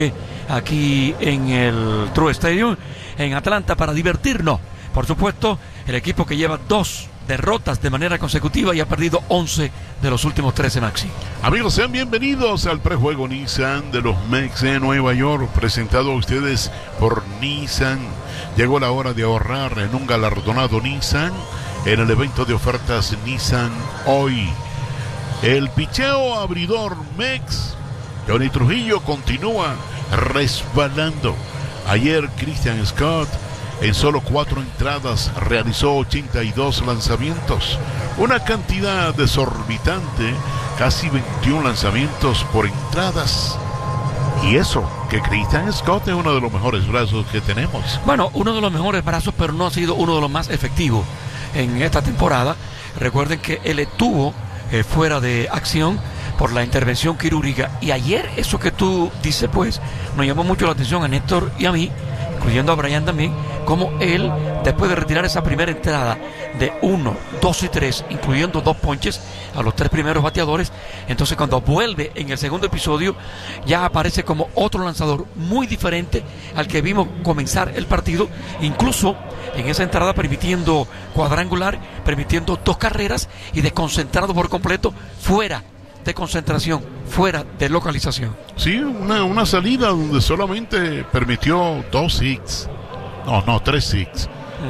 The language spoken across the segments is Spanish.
aquí en el True Stadium en Atlanta para divertirnos. Por supuesto, el equipo que lleva 2 derrotas de manera consecutiva y ha perdido 11 de los últimos 13, Maxi. Amigos, sean bienvenidos al prejuego Nissan de los Mex de Nueva York, presentado a ustedes por Nissan. Llegó la hora de ahorrar en un galardonado Nissan en el evento de ofertas Nissan hoy. El picheo abridor Mex, Johnny Trujillo, continúa resbalando. Ayer Christian Scott en solo 4 entradas realizó 82 lanzamientos, una cantidad desorbitante, casi 21 lanzamientos por entradas. Y eso, que Christian Scott es uno de los mejores brazos que tenemos. Bueno, uno de los mejores brazos, pero no ha sido uno de los más efectivos en esta temporada. Recuerden que él estuvo fuera de acción por la intervención quirúrgica, y ayer eso que tú dices pues nos llamó mucho la atención a Néstor y a mí, incluyendo a Brian también, como él, después de retirar esa primera entrada de 1, 2 y 3, incluyendo 2 ponches a los 3 primeros bateadores, entonces cuando vuelve en el segundo episodio ya aparece como otro lanzador muy diferente al que vimos comenzar el partido, incluso en esa entrada permitiendo cuadrangular, permitiendo 2 carreras y desconcentrado por completo, fuera de concentración, fuera de localización. Sí, una salida donde solamente permitió 2 hits. No, 3 hits.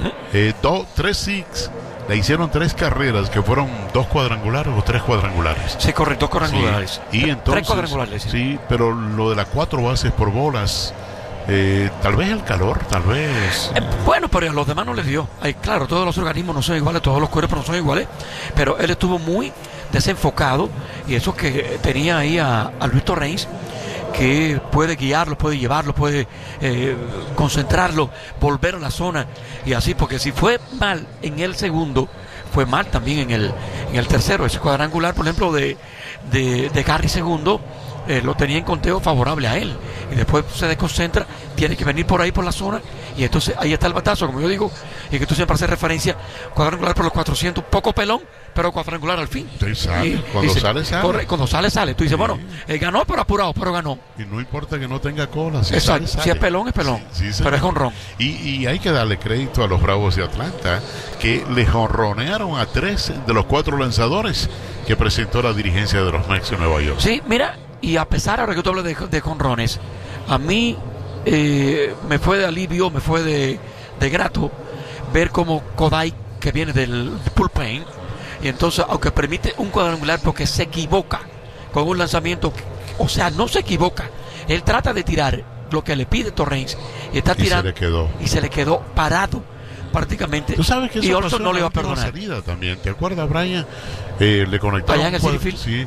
3 hits. Le hicieron 3 carreras que fueron 2 cuadrangulares o 3 cuadrangulares. Sí, correcto, 2 cuadrangulares. Sí. Y entonces, 3 cuadrangulares. Sí, pero lo de las 4 bases por bolas, tal vez el calor, tal vez. Bueno, pero a los demás no les dio. Claro, todos los organismos no son iguales, todos los cuerpos no son iguales, pero él estuvo muy desenfocado, y eso que tenía ahí a Luis Torrens, que puede guiarlo, puede llevarlo, puede concentrarlo, volver a la zona y así, porque si fue mal en el segundo, fue mal también en el tercero. Ese cuadrangular, por ejemplo, de Gary segundo, lo tenía en conteo favorable a él, y después se desconcentra, tiene que venir por ahí por la zona, y entonces ahí está el batazo, como yo digo, y que tú siempre haces referencia, cuadrangular por los 400, poco pelón, pero cuadrangular al fin. Cuando sale, sale. Corre, cuando sale. Tú dices, bueno, ganó pero apurado, pero ganó. Y no importa que no tenga cola. Si exacto, sale. Si es pelón, es pelón. Sí, pero es jonrón. Y hay que darle crédito a los Bravos de Atlanta, que le jonronearon a 3 de los 4 lanzadores que presentó la dirigencia de los Mets de Nueva York. Sí, mira, y a pesar, ahora que tú hablas de jonrones, a mí me fue de alivio, me fue de grato ver como Kodai, que viene del bullpen, y entonces, aunque permite un cuadrangular porque se equivoca con un lanzamiento, o sea, no se equivoca, él trata de tirar lo que le pide Torrens, y está tirando, y se le quedó parado prácticamente. Tú sabes que eso y pasó Olson no le va a perdonar. Salida también. ¿Te acuerdas, Brian? Le conectaron allá en el Citi Field. Sí.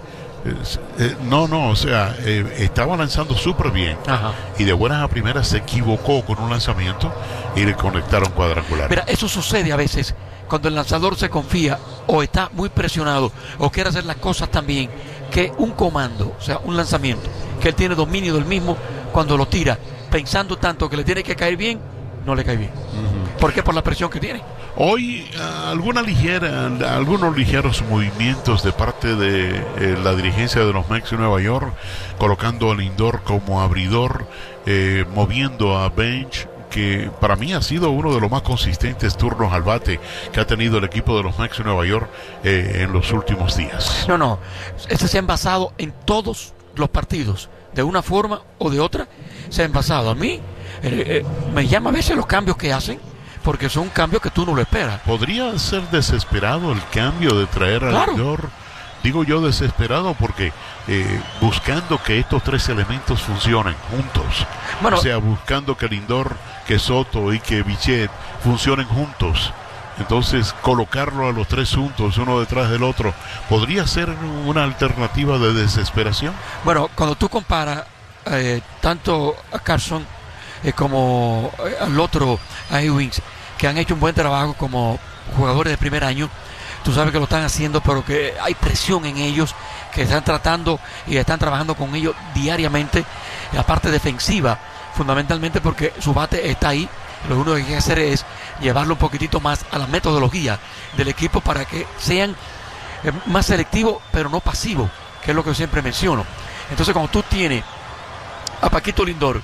O sea, estaba lanzando súper bien. Ajá. Y de buenas a primeras se equivocó con un lanzamiento y le conectaron cuadrangular. Mira, eso sucede a veces cuando el lanzador se confía o está muy presionado o quiere hacer las cosas tan bien que un comando, o sea, un lanzamiento que él tiene dominio del mismo, cuando lo tira pensando tanto que le tiene que caer bien, no le cae bien. ¿Por qué? Por la presión que tiene. Hoy algunos ligeros movimientos de parte de la dirigencia de los Mets de Nueva York, colocando a Lindor como abridor, moviendo a Bench, que para mí ha sido uno de los más consistentes turnos al bate que ha tenido el equipo de los Mets de Nueva York en los últimos días. No, se han basado en todos los partidos, de una forma o de otra, se han basado. A mí me llama a veces los cambios que hacen, porque son cambios que tú no lo esperas. ¿Podría ser desesperado el cambio de traer a Lindor? Digo yo desesperado porque buscando que estos 3 elementos funcionen juntos. Bueno, o sea, buscando que Lindor, que Soto y que Bichette funcionen juntos. Entonces, colocarlo a los 3 juntos, uno detrás del otro, ¿podría ser una alternativa de desesperación? Bueno, cuando tú comparas tanto a Carson como al otro, a Ewings, que han hecho un buen trabajo como jugadores de primer año, tú sabes que lo están haciendo, pero que hay presión en ellos, que están tratando y están trabajando con ellos diariamente, la parte defensiva, fundamentalmente porque su bate está ahí. Lo único que hay que hacer es llevarlo un poquitito más a la metodología del equipo para que sean más selectivos, pero no pasivos, que es lo que yo siempre menciono. Entonces, cuando tú tienes a Paquito Lindor.